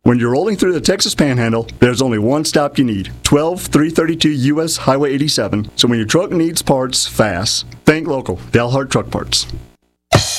When you're rolling through the Texas Panhandle, there's only one stop you need, 12332 US Highway 87. So when your truck needs parts fast, think local, Dalhart Truck Parts.